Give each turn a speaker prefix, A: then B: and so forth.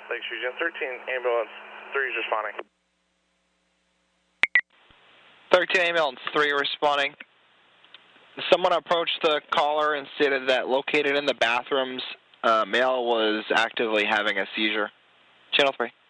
A: Lakeshore Gen 13, ambulance 3 is responding.
B: 13 ambulance 3 responding. Someone approached the caller and stated that located in the bathrooms, male was actively having a seizure. Channel 3.